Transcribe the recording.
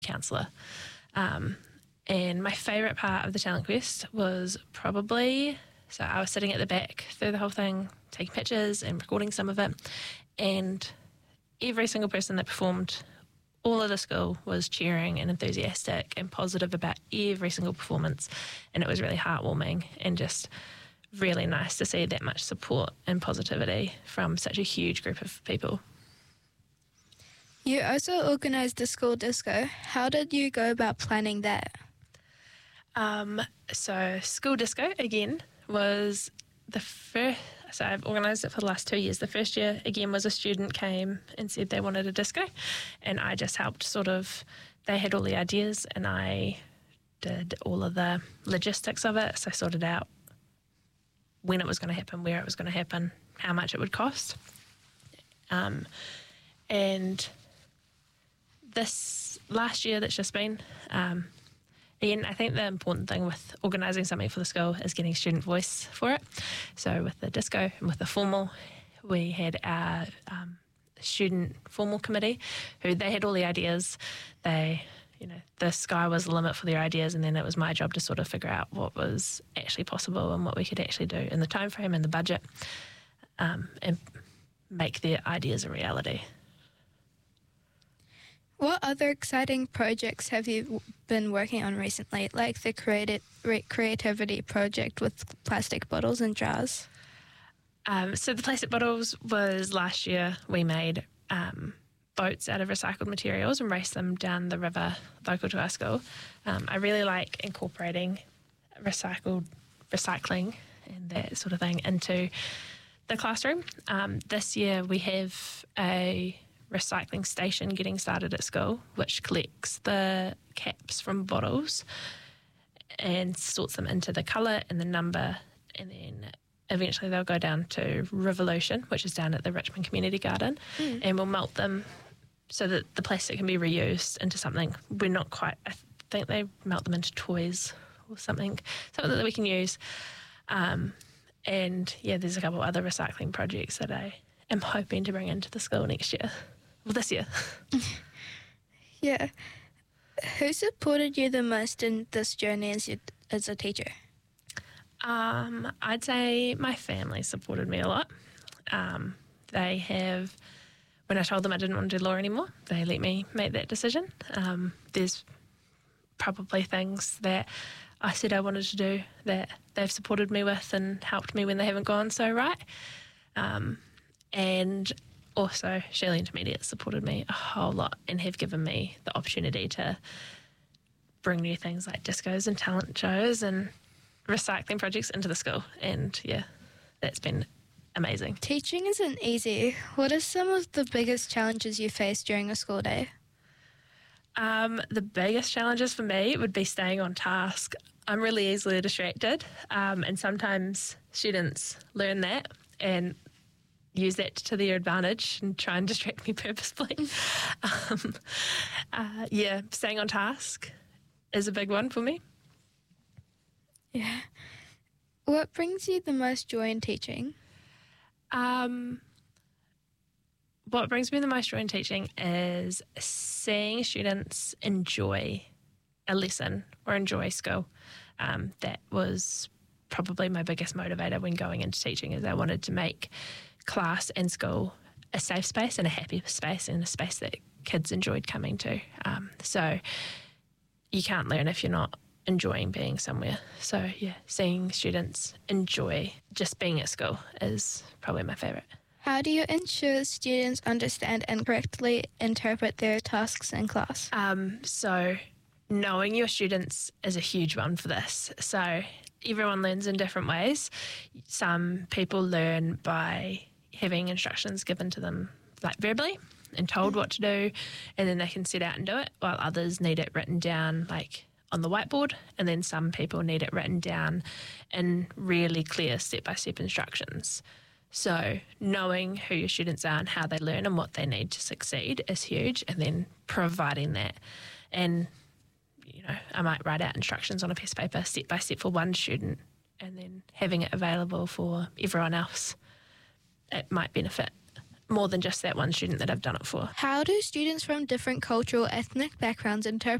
counsellor. And my favourite part of the talent quest was probably, so I was sitting at the back through the whole thing, taking pictures and recording some of it, and every single person that performed, all of the school was cheering and enthusiastic and positive about every single performance, and it was really heartwarming and just really nice to see that much support and positivity from such a huge group of people. You also organised the school disco. How did you go about planning that? So school disco, again, was the first, so I've organised it for the last 2 years. The first year, again, was a student came and said they wanted a disco, and I just helped they had all the ideas and I did all of the logistics of it. So I sorted out when it was going to happen, where it was going to happen, how much it would cost. And this last year that's just been, again, I think the important thing with organising something for the school is getting student voice for it. So with the disco and with the formal, we had our student formal committee who they had all the ideas. The sky was the limit for their ideas, and then it was my job to sort of figure out what was actually possible and what we could actually do in the time frame and the budget, and make their ideas a reality. What other exciting projects have you been working on recently, like the creativity project with plastic bottles and jars? So the plastic bottles was last year. We made boats out of recycled materials and raced them down the river local to our school. I really like incorporating recycling and that sort of thing into the classroom. This year we have a recycling station getting started at school, which collects the caps from bottles and sorts them into the colour and the number, and then eventually they'll go down to Revolution, which is down at the Richmond Community Garden, and we'll melt them so that the plastic can be reused into something. I think they melt them into toys or something that we can use. And yeah, there's a couple of other recycling projects that I am hoping to bring into the school next year. Well, this year. Yeah. Who supported you the most in this journey as a teacher? I'd say my family supported me a lot. They have, when I told them I didn't want to do law anymore, they let me make that decision. There's probably things that I said I wanted to do that they've supported me with and helped me when they haven't gone so right. And also, Shirley Intermediate supported me a whole lot and have given me the opportunity to bring new things like discos and talent shows and recycling projects into the school. And yeah, that's been amazing. Teaching isn't easy. What are some of the biggest challenges you face during a school day? The biggest challenges for me would be staying on task. I'm really easily distracted, and sometimes students learn that and use that to their advantage and try and distract me purposefully. Staying on task is a big one for me. Yeah. What brings you the most joy in teaching? What brings me the most joy in teaching is seeing students enjoy a lesson or enjoy school. That was probably my biggest motivator when going into teaching, is I wanted to make class and school a safe space and a happy space and a space that kids enjoyed coming to. So you can't learn if you're not enjoying being somewhere. So yeah, seeing students enjoy just being at school is probably my favourite. How do you ensure students understand and correctly interpret their tasks in class? So knowing your students is a huge one for this. So everyone learns in different ways. Some people learn by having instructions given to them like verbally and told what to do, and then they can set out and do it, while others need it written down like on the whiteboard, and then some people need it written down in really clear step-by-step instructions. So knowing who your students are and how they learn and what they need to succeed is huge, and then providing that. And, I might write out instructions on a piece of paper step by step for one student, and then having it available for everyone else. It might benefit more than just that one student that I've done it for. How do students from different cultural ethnic backgrounds